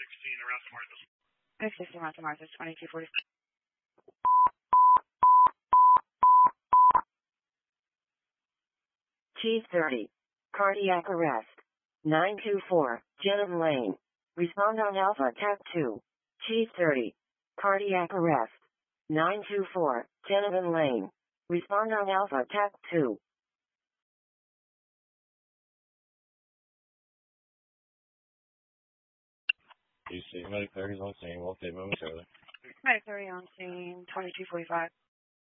around St. Martha's. 560 around St. Martha's, 2240. Chief 30. Cardiac arrest. 924, Jenham Lane. Respond on Alpha TAC 2. Chief 30. Cardiac arrest. 924, Jenham Lane. Respond on Alpha TAC 2. You see, Medic 30's on scene. We'll update momentarily. Medic 30 on scene, 2245.